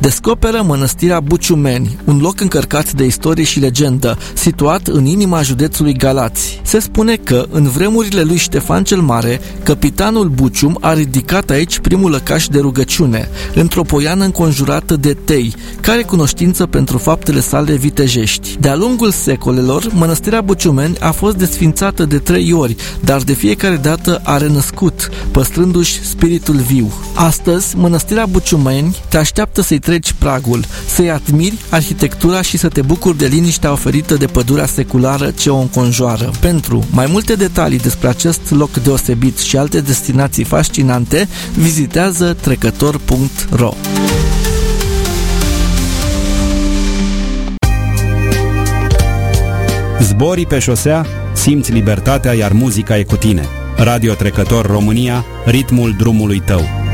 descoperă mănăstirea Buciumeni, un loc încărcat de istorie și legendă, situat în inima județului Galați. Se spune că, în vremurile lui Ștefan cel Mare, capitanul Bucium a ridicat aici primul lăcaș de rugăciune, într-o poiană înconjurată de tei, care cunoștință pentru faptele sale vitejești. De-a lungul secolelor, mănăstirea Buciumeni a fost desfințată de 3 ori, dar de fiecare dată a renăscut, păstrându-și spiritul viu. Astăzi, mănăstirea Buciumeni te așteaptă să-i treci pragul, să-i admiri arhitectura și să te bucuri de liniștea oferită de pădurea seculară ce o înconjoară. Pentru mai multe detalii despre acest loc deosebit și alte destinații fascinante, vizitează trecător.ro. Zborii pe șosea, simți libertatea, iar muzica e cu tine. Radio Trecător România, ritmul drumului tău.